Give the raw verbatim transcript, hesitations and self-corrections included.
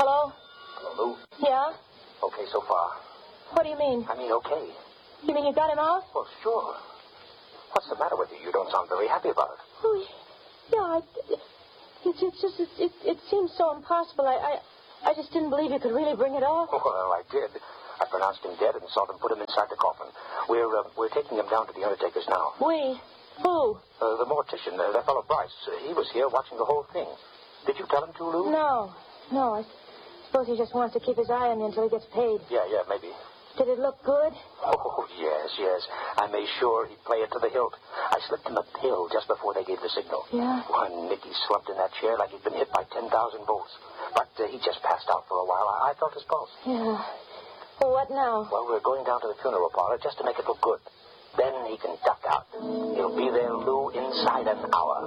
Hello? Hello, Lou. Yeah? Okay so far. What do you mean? I mean, okay. You mean you got him out? Well, sure. What's the matter with you? You don't sound very happy about it. Oh, yeah, it, it's, it's just, it, it, it seems so impossible. I, I, I just didn't believe you could really bring it off. Well, I did. I pronounced him dead and saw them put him inside the coffin. We're, uh, we're taking him down to the undertaker's now. We? Who? Uh, the mortician, uh, that fellow Bryce. Uh, he was here watching the whole thing. Did you tell him to, Lou? No. No, I suppose he just wants to keep his eye on you until he gets paid. Yeah, yeah, maybe. Did it look good? Oh, yes, yes. I made sure he'd play it to the hilt. I slipped him a pill just before they gave the signal. Yeah? Why, Nicky slumped in that chair like he'd been hit by ten thousand volts. But uh, he just passed out for a while. I, I felt his pulse. Yeah. Well, what now? Well, we're going down to the funeral parlor just to make it look good. Then he can duck out. He'll be there, Lou, inside an hour.